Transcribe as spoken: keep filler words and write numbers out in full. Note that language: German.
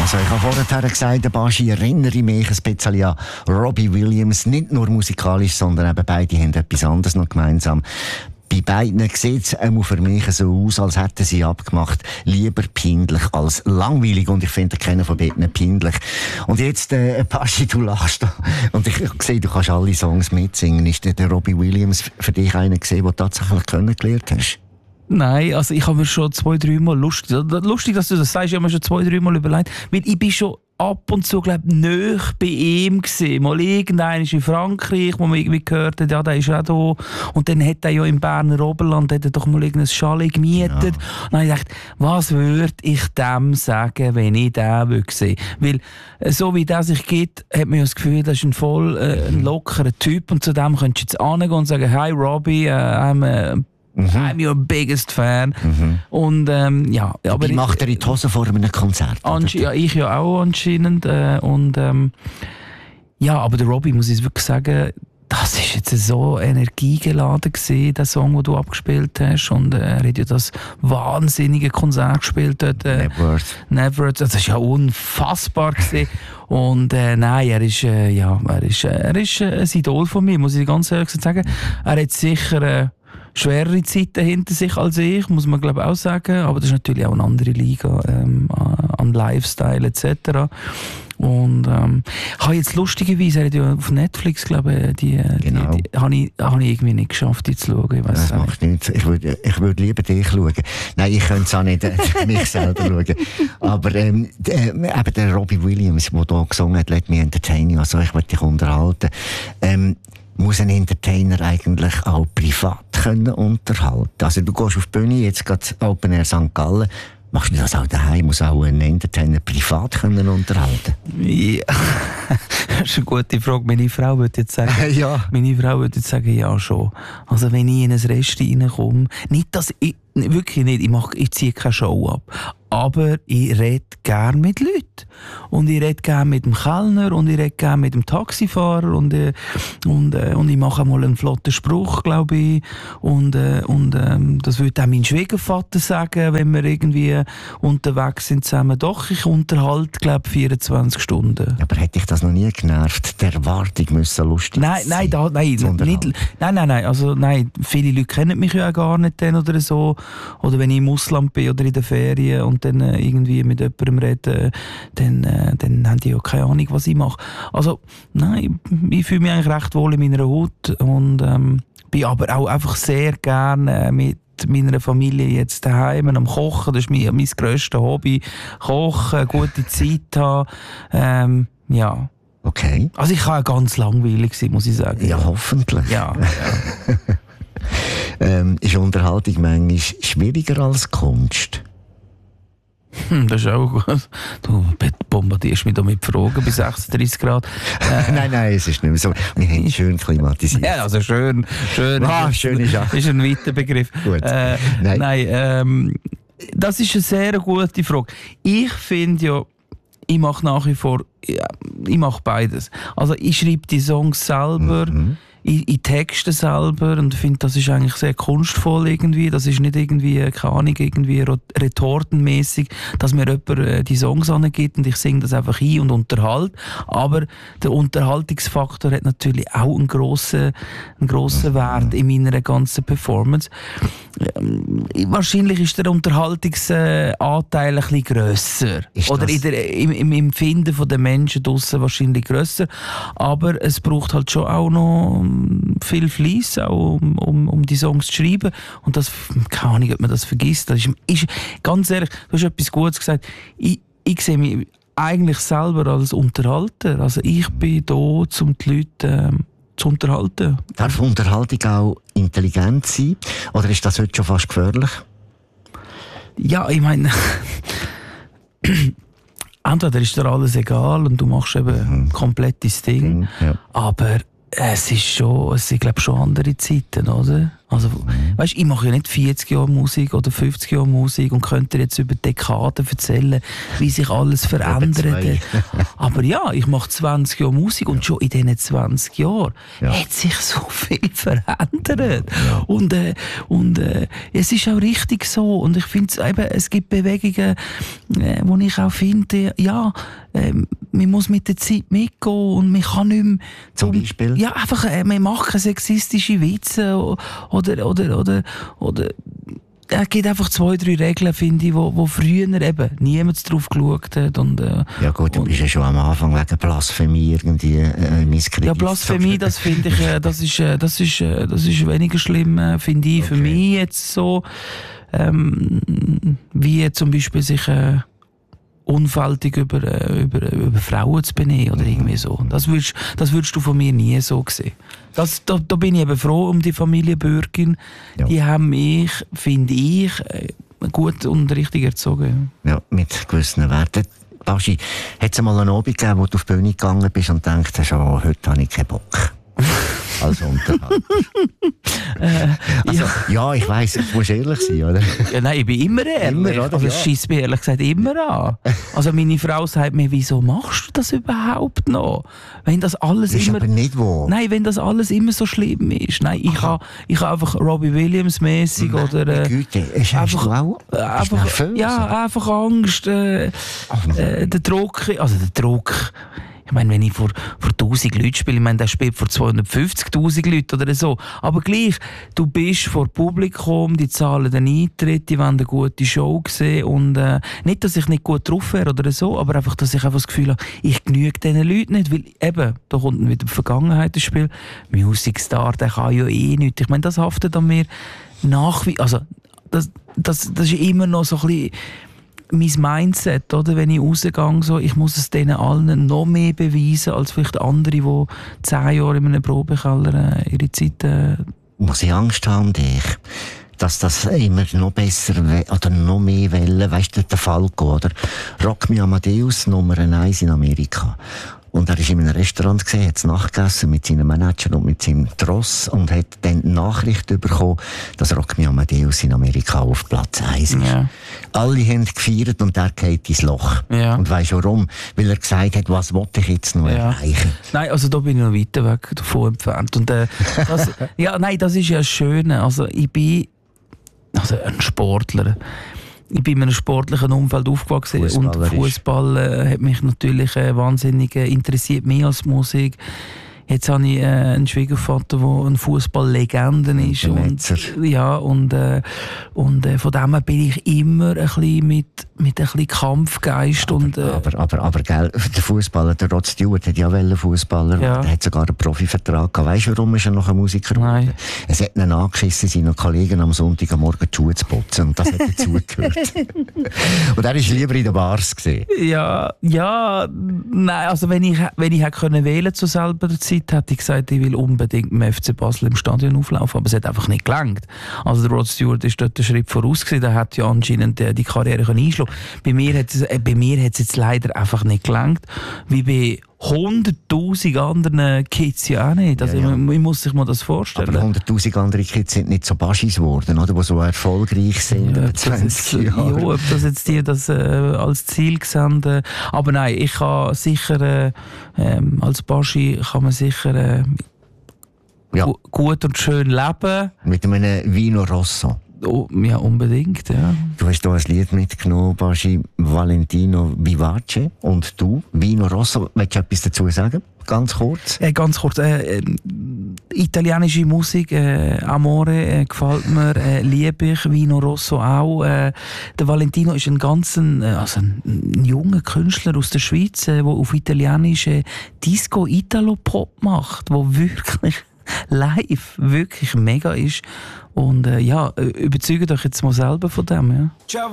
Also ich habe vorher gesagt, der Baschi erinnere mich ein bisschen an Robbie Williams. Nicht nur musikalisch, sondern eben beide haben etwas anderes noch gemeinsam. Bei beiden sieht es auch für mich so aus, als hätten sie abgemacht, lieber peinlich als langweilig. Und ich finde keinen von beiden peinlich. Und jetzt, äh, Baschi, du lachst da. Und ich, ich sehe, du kannst alle Songs mitsingen. Ist der Robbie Williams für dich einer gesehen, den du tatsächlich kennengelernt hast? Nein, also ich habe mir schon zwei, drei Mal lustig, lustig, dass du das sagst, ich habe mir schon zwei, drei Mal überlegt, weil ich bin schon ab und zu, glaube ich, nahe bei ihm gewesen. Mal irgendeiner ist in Frankreich, wo man irgendwie gehört hat, ja, der ist auch da. Und dann hat er ja im Berner Oberland hat er doch mal irgendein Chalet gemietet. Ja. Und dann habe ich gedacht, was würde ich dem sagen, wenn ich den würde sehen? Weil, so wie der sich gibt, hat man ja das Gefühl, das ist ein voll äh, ein lockerer Typ. Und zu dem könntest du jetzt hingehen und sagen, hi Robbie, uh, I'm a Mhm. I'm your biggest fan. Mhm. Und, ähm, ja, aber Wie macht er in die Hose vor einem Konzert? Ja, ich ja auch anscheinend. Äh, und, ähm, ja, aber der Robbie, muss ich wirklich sagen, das ist jetzt so energiegeladen gewesen, der Song, den du abgespielt hast. Und äh, er hat ja das wahnsinnige Konzert gespielt dort. Äh, Neverworth. Neverworth. Das ist ja unfassbar gewesen. Und äh, nein, er ist, äh, ja, er ist, äh, er ist äh, ein Idol von mir, muss ich ganz ehrlich sagen. Er hat sicher Äh, schwerere Zeiten hinter sich als ich, muss man glaube ich auch sagen, aber das ist natürlich auch eine andere Liga ähm, an Lifestyle et cetera. Und ähm, habe jetzt lustigerweise, er hat ja auf Netflix, glaube ich, die, genau. die, die habe ich, hab ich irgendwie nicht geschafft, die zu schauen. Ich weiss das macht nichts. Ich würde ich würd lieber dich schauen. Nein, ich könnte es auch nicht äh, mich selber schauen. Aber ähm, äh, eben der Robbie Williams, der hier gesungen hat, «Let me entertain you», also ich will dich unterhalten. Ähm, muss ein Entertainer eigentlich auch privat können unterhalten? Also du gehst auf die Bühne, jetzt geht Open Air Sankt Gallen, machst du das auch daheim? Muss auch ein Entertainer privat können unterhalten? Ja, das ist eine gute Frage. Meine Frau würde jetzt sagen, ja. meine Frau würde jetzt sagen, ja schon. Also wenn ich in ein Rest reinkomme, nicht, dass ich, wirklich nicht, ich, mach, ich ziehe keine Show ab, aber ich rede gerne mit Leuten. Und ich rede gerne mit dem Kellner und ich rede gerne mit dem Taxifahrer und, äh, und, äh, und ich mache mal einen flotten Spruch, glaube ich. Und, äh, und ähm, das würde auch mein Schwiegervater sagen, wenn wir irgendwie unterwegs sind zusammen. Doch, ich unterhalte, glaube ich, vierundzwanzig Stunden. Aber hätte ich das noch nie genervt? Die Erwartung müssen lustig nein, sein? Nein, da, nein, nicht, nein, nein, nein. Also, nein, viele Leute kennen mich ja auch gar nicht dann oder so. Oder wenn ich im Ausland bin oder in der Ferien und dann äh, irgendwie mit jemandem rede, dann, äh, dann haben die ja keine Ahnung, was ich mache. Also, nein, ich, ich fühle mich eigentlich recht wohl in meiner Haut und ähm, bin aber auch einfach sehr gerne äh, mit meiner Familie jetzt daheim am Kochen. Das ist mein, mein grösstes Hobby. Kochen, gute Zeit haben. Ähm, ja. Okay. Also ich kann ganz langweilig sein, muss ich sagen. Ja, hoffentlich. Ja, ja. ähm, ist Unterhaltung manchmal schwieriger als Kunst? Hm, das ist auch gut. Du bombardierst mich da mit Fragen bei sechsunddreißig Grad. Äh, nein, nein, es ist nicht mehr so. Wir haben schön klimatisiert. Ja, also schön. Schön, ah, schön ist ja. ist ein weiter Begriff. Gut. Äh, nein, nein ähm, das ist eine sehr gute Frage. Ich finde ja, ich mache nach wie vor, ja, ich mache beides. Also ich schreibe die Songs selber, mhm. ich, ich texte selber und finde, das ist eigentlich sehr kunstvoll irgendwie. Das ist nicht irgendwie, keine Ahnung, irgendwie retortenmäßig, dass mir jemand äh, die Songs angibt und ich singe das einfach ein und unterhalte. Aber der Unterhaltungsfaktor hat natürlich auch einen grossen, einen grossen mhm. Wert in meiner ganzen Performance. Ähm, wahrscheinlich ist der Unterhaltungsanteil ein bisschen grösser. Oder in der, im, im Empfinden der Menschen draussen wahrscheinlich grösser. Aber es braucht halt schon auch noch viel Fleiss, auch um, um, um die Songs zu schreiben. Und das, keine Ahnung, ob man das vergisst. Das ist, ist, ganz ehrlich, du hast etwas Gutes gesagt. Ich, ich sehe mich eigentlich selber als Unterhalter. Also ich bin da, um die Leute ähm, zu unterhalten. Darf Unterhaltung auch intelligent sein? Oder ist das heute schon fast gefährlich? Ja, ich meine, entweder ist dir alles egal und du machst eben mhm. komplett dein Ding, mhm, ja. aber Es ist schon, es sind, glaube ich, schon andere Zeiten, oder? Also, mhm. weißt, ich mache ja nicht vierzig Jahre Musik oder fünfzig Jahre Musik und könnte jetzt über Dekaden erzählen, wie sich alles verändert. Aber ja, ich mache zwanzig Jahre Musik und schon in diesen zwanzig Jahren ja. hat sich so viel verändert. Ja. Und, äh, und äh, es ist auch richtig so. Und ich finde eben, es gibt Bewegungen, äh, wo ich auch finde, ja, äh, man muss mit der Zeit mitgehen und man kann nicht mehr... Zum Beispiel? Ja, einfach, äh, man macht keine sexistische Witze oder, oder, oder, oder es gibt einfach zwei, drei Regeln, finde ich, wo, wo früher eben niemand drauf geschaut hat. Und, äh, ja gut, du und, bist ja schon am Anfang wegen Blasphemie irgendwie äh, misskreditiert. Ja, Blasphemie, das finde ich, äh, das ist, äh, das ist, äh, das ist weniger schlimm, äh, finde ich, okay. für mich jetzt so, ähm, wie zum Beispiel sich... Äh, unfältig über, über, über Frauen zu benehmen oder irgendwie so. Das würdest, das würdest du von mir nie so sehen. Das, da, da bin ich eben froh um die Familie Bürgin. Ja. Die haben mich, finde ich, gut und richtig erzogen. Ja, mit gewissen Werten. Baschi, hat es mal einen Abend gegeben, wo du auf die Bühne gegangen bist und denkst, oh, heute habe ich keinen Bock? Als Unterhalter. äh, also, ja. ja, ich weiss, ich muss ehrlich sein, oder? Ja, nein, ich bin immer ehrlich. Immer, also, es ja. scheisst mir ehrlich gesagt immer an. Also, meine Frau sagt mir, wieso machst du das überhaupt noch? Wenn das alles das ist immer. Aber nicht wahr. Nein, wenn das alles immer so schlimm ist. Nein, ich habe ich ha einfach Robbie Williams-mäßig oder. Äh, Güte, ist einfach, auch, einfach, nervös, ja, oder? Einfach Angst. Äh, äh, der Druck, also der Druck. Ich meine, wenn ich vor, vor tausend Leuten spiele, ich meine, der spielt vor zweihundertfünfzigtausend Leuten oder so. Aber gleich, du bist vor Publikum, die zahlen den Eintritt, die wollen eine gute Show sehen. Und äh, nicht, dass ich nicht gut drauf wäre oder so, aber einfach, dass ich einfach das Gefühl habe, ich genüge diesen Leuten nicht. Weil eben, da kommt dann wieder die Vergangenheit ins Spiel. Music Star, der kann ja eh nichts. Ich meine, das haftet an mir nach wie... Also, das, das, das ist immer noch so ein bisschen... mein Mindset, oder? Wenn ich rausgehe, so, ich muss es denen allen noch mehr beweisen, als vielleicht andere, die zehn Jahre in einem Probekeller äh, ihre Zeit... Äh muss ich Angst haben, dich, dass das immer noch besser oder noch mehr Wellen, weißt du, der Fall geht, oder? Rock Me Amadeus, Nummer eins in Amerika. Und er war in einem Restaurant gesehen, hat nachgegessen mit seinem Manager und mit seinem Tross und hat dann die Nachricht bekommen, dass Rock Me Amadeus in Amerika auf Platz eins ist. Ja. Alle haben gefeiert und er geht ins Loch. Ja. Und weisst warum? Weil er gesagt hat, was wollte ich jetzt noch ja. erreichen? Nein, also da bin ich noch weiter weg davon entfernt. Und, äh, das, ja, nein, das ist ja das Schöne. Also ich bin also ein Sportler. Ich bin in einem sportlichen Umfeld aufgewachsen und Fußball äh, hat mich natürlich äh, wahnsinnig äh, interessiert, mehr als Musik. Jetzt habe ich äh, einen Schwiegervater, der ein Fußballlegende ist. Und, ja, und, äh, und äh, von dem her bin ich immer ein bisschen mit, mit ein bisschen Kampfgeist. Aber, und, äh, aber, aber, aber gell, der Fußballer, der Rod Stewart, hat ja einen Fußballer, ja. Der hat sogar einen Profivertrag gehabt. Weißt du, warum ist er noch ein Musiker? Nein. Es hat ihn angeschissen, seinen Kollegen am Sonntag am Morgen die Schuhe zu putzen. Und das hat dazugehört. Und er war lieber in den Bars gesehen. Ja, ja, nein, also wenn ich, wenn ich hätte können wählen zu selber Zeit, hätte ich gesagt, ich will unbedingt im F C Basel im Stadion auflaufen, aber es hat einfach nicht gelangt. Also der Rod Stewart ist dort einen Schritt voraus gewesen, der hat ja anscheinend die, die Karriere einschlagen können. Bei mir hat es, äh, bei mir hat es jetzt leider einfach nicht gelangt, wie bei hunderttausend anderen Kids ja auch nicht. Also ja, ja. Man, man muss sich mal das vorstellen. Aber hunderttausend andere Kids sind nicht so Baschis geworden, oder? Die so erfolgreich sind ja, über zwanzig Jahre. Ja, ob das jetzt die das äh, als Ziel sehen. Äh, aber nein, ich kann sicher, äh, äh, als Baschi kann man sicher äh, ja. gu- gut und schön leben. Mit einem Vino Rosso. Oh, ja, unbedingt, ja. Du hast hier ein Lied mitgenommen, Baschi, Valentino Vivace. Und du, Vino Rosso, willst du etwas dazu sagen? Ganz kurz. Äh, ganz kurz. Äh, äh, italienische Musik, äh, Amore, äh, gefällt mir, äh, liebe ich, Vino Rosso auch. Äh, der Valentino ist ein ganz ein, also ein, ein junger Künstler aus der Schweiz, der äh, auf Italienisch äh, Disco Italo Pop macht, wo wirklich live wirklich mega ist. Und äh, ja, überzeugt euch jetzt mal selber von dem. Ja.